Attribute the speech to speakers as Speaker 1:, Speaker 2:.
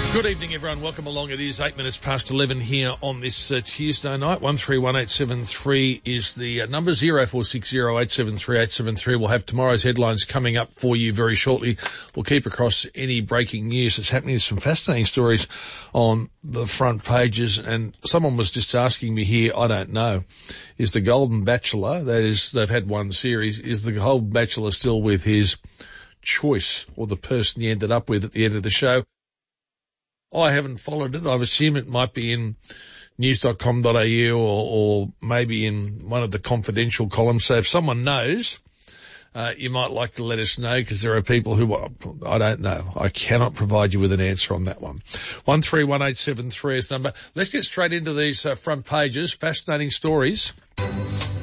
Speaker 1: Good evening, everyone. Welcome along. It is 8 minutes past 11 here on this Tuesday night. 131873 is the number. 0460873873. We'll have tomorrow's headlines coming up for you very shortly. We'll keep across any breaking news that's happening. There's some fascinating stories on the front pages, and someone was just asking me here, I don't know, is the Golden Bachelor, that is, they've had one series, is the Golden Bachelor still with his choice or the person he ended up with at the end of the show? I haven't followed it. I've assumed it might be in news.com.au or maybe in one of the confidential columns. So if someone knows, you might like to let us know, because there are people who, I don't know. I cannot provide you with an answer on that one. 131873 is the number. Let's get straight into these front pages. Fascinating stories.